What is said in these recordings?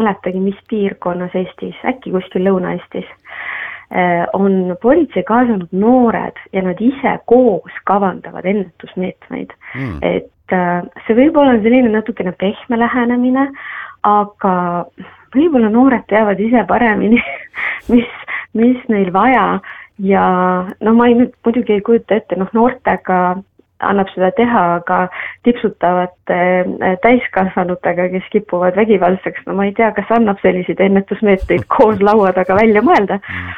mäletagi, mis piirkonnas Eestis, äkki kuskil Lõuna-Eestis, on politsei kaasanud noored ja nad ise koos kavandavad ennetusmeetmeid. Et see võib-olla on selline natukene pehme lähenemine, aga võib-olla noored teavad ise paremini, mis neil vaja ja ma muidugi ei kujuta ette, noortega annab seda teha, aga tipsutavate täiskasvanutega, kes kipuvad vägivaldseks, ma ei tea, kas annab selliseid ennetusmeetmeid koos laua taga välja mõelda,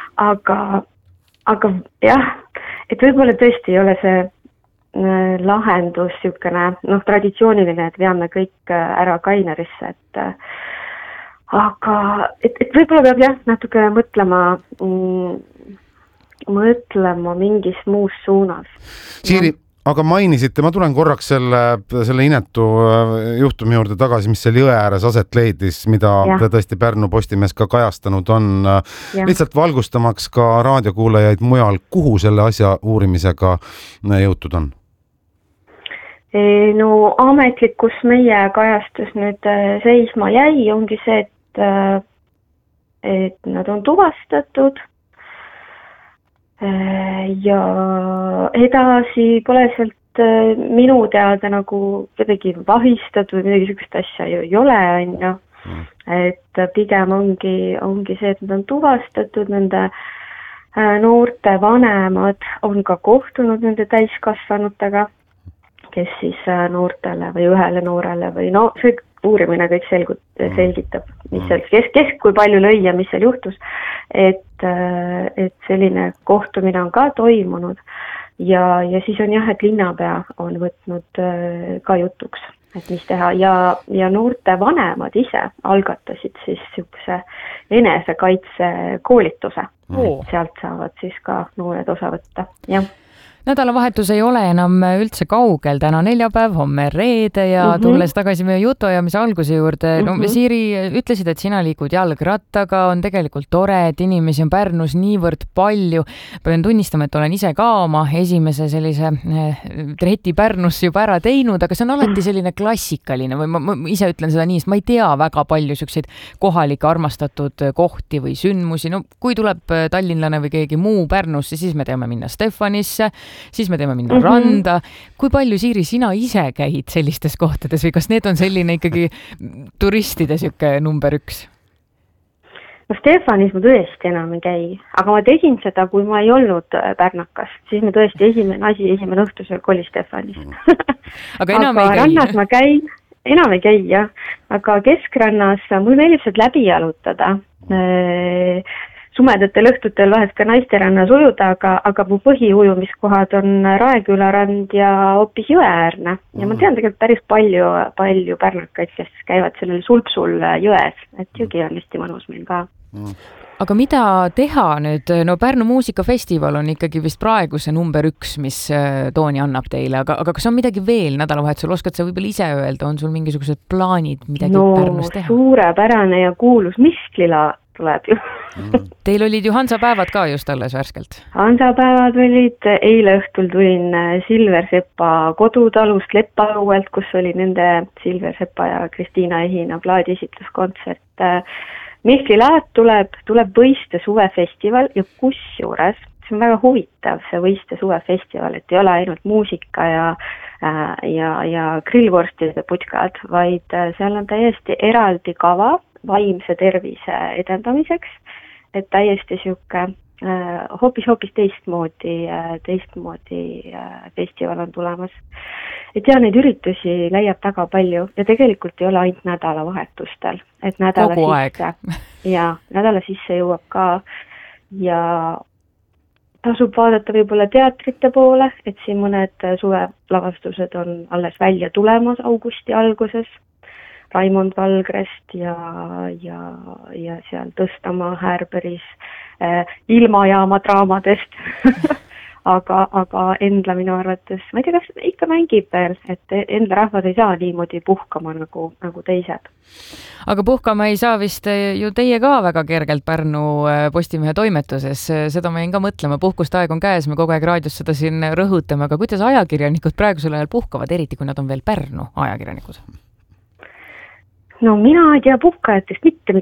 aga jah, et võib-olla tõesti ei ole see lahendus niisugune, traditsiooniline, et veame kõik ära Kainerisse, aga et võib-olla peab jah, natuke mõtlema mingis muus suunas. Siiri, aga mainisite, ma tulen korraks selle inetu juhtumi juurde tagasi, mis seal jõe ääres aset leidis, mida ta tõesti Pärnu Postimees ka kajastanud on. Lihtsalt valgustamaks ka raadiokuulajaid mujal, kuhu selle asja uurimisega jõutud on? Ametlik, kus meie kajastus nüüd seisma jäi, ongi see, et nad on tuvastatud ja edasi pole sealt minu teada nagu kedagi vahistatud või midagi sellist asja ju ei ole, on. Et pigem ongi see, et nad on tuvastatud, nende noorte vanemad on ka kohtunud nende täiskasvanutega, kes siis noortele või ühele noorele või see uurimine kõik selgitab, mis seal, kes kui palju lõi ja mis seal juhtus, et selline kohtumine on ka toimunud ja siis on jah, et linnapea on võtnud ka jutuks, et mis teha ja noorte vanemad ise algatasid siis niisuguse enesekaitsekoolituse. Sealt saavad siis ka noored osa võtta, jah. Nädalavahetus ei ole enam üldse kaugel, täna neljapäev, homme reede ja tulles tagasi meie jutuajamise alguse juurde. Siiri, ütlesid, et sina liikud jalgrattaga, on tegelikult tore, et inimesi on Pärnus niivõrd palju. Pean tunnistama, et olen ise ka oma esimese sellise treti Pärnus juba ära teinud, aga see on alati selline klassikaline või ma ise ütlen seda nii, sest ma ei tea väga palju selliseid kohalikke armastatud kohti või sündmusi. Kui tuleb tallinlane või keegi muu Pärnusse, siis me teeme minna Stefanisse, siis me teeme minna randa. Kui palju, Siiri, sina ise käid sellistes kohtades või kas need on selline ikkagi turistide siuke number 1? Stefanis ma tõesti enam ei käi, aga ma tegin seda, kui ma ei olnud pärnakas, siis me tõesti esimene õhtusel koli Stefanist. Aga enam ei käi? Rannas ma käin, enam ei käi, jah. Aga keskrannas mul meeldib sealt läbi jalutada. Sumedatel õhtutel vahest ka naisterannas ujuda, aga mu põhiujumiskohad on Raeküla rand ja hoopis jõeäärne. Ja ma tean tegelikult päris palju pärnakaid, kes käivad sellel sulpsul jões, et jõgi on hästi mõnus meil ka. Aga mida teha nüüd? Pärnu muusikafestival on ikkagi vist praegu see number 1, mis tooni annab teile, aga kas on midagi veel nädalavahetusel? Oskad sa võib-olla ise öelda, on sul mingisugused plaanid midagi Pärnus teha? Suurepärane ja kuulus Misklila tuleb ju. Teil olid ju Hansapäevad ka just alles värskelt? Hansapäevad olid, eile õhtul tulin Silversepa kodutalust Leppaõuelt, kus oli nende Silversepa ja Kristiina Ehina plaadiesitluskontsert. Mihklilaat tuleb Võiste suvefestival ja kusjuures, see on väga huvitav, see Võiste suvefestival, et ei ole ainult muusika ja grillvorstide putkad, vaid seal on täiesti eraldi kava vaimse tervise edendamiseks, et täiesti siuke hoopis teistmoodi festival on tulemas. Et ja neid üritusi leiab väga palju ja tegelikult ei ole ainult nädalavahetustel, et nädala sisse jõuab ka ja tasub vaadata võib-olla teatrite poole, et siin mõned suvelavastused on alles välja tulemas augusti alguses. Raimond Valgrest ja seal Tõstamaa Härberis ilmajaama draamadest. aga Endla minu arvates, ma ei tea, kas ikka mängib veel, et Endla rahvad ei saa niimoodi puhkama nagu teised. Aga puhkama ei saa vist ju teie ka väga kergelt Pärnu Postimehe toimetuses. Seda ma jäin ka mõtlema, puhkust aeg on käes, me kogu aeg raadios seda siin rõhutame, aga kuidas ajakirjanikud praegusel ajal puhkavad, eriti kui nad on veel Pärnu ajakirjanikud? no mina ei tea puhkajatest mitte